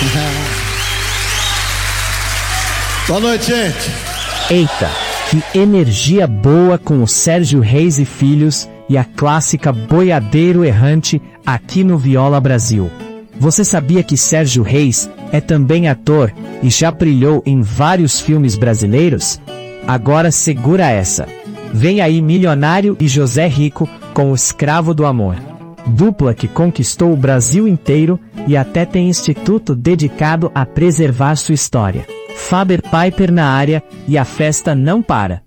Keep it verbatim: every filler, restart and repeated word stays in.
Boa noite, gente. Eita, que energia boa com o Sérgio Reis e Filhos e a clássica Boiadeiro Errante aqui no Viola Brasil. Você sabia que Sérgio Reis é também ator e já brilhou em vários filmes brasileiros? Agora segura essa. Vem aí Milionário e José Rico com O Escravo do Amor. Dupla que conquistou o Brasil inteiro e até tem instituto dedicado a preservar sua história. Faber Piper na área e a festa não para.